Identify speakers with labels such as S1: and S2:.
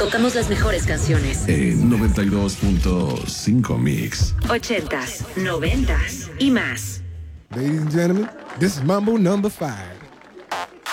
S1: Tocamos las mejores canciones.
S2: 92.5 Mix.
S1: 80s, 90s y más.
S3: Ladies and gentlemen, this is Mambo number 5.